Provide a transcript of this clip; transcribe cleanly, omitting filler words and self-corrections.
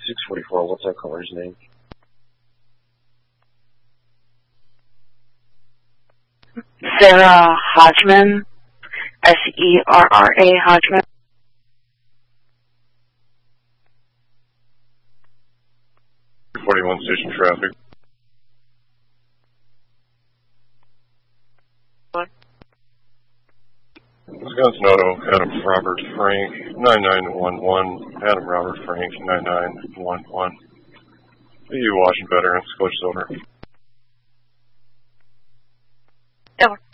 644, what's that caller's name? Sarah Hodgman, Serra Hodgman. 41 station traffic. What? Wisconsin Auto, Adam Robert Frank, 9911. Adam Robert Frank, 9911. The Washington Veterans, Coach Silver. Over.